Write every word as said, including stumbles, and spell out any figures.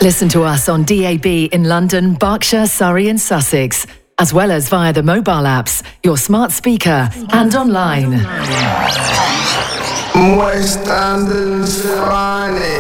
Listen to us on D A B in London, Berkshire, Surrey and Sussex, as well as via the mobile apps, your smart speaker and online. West End is funny.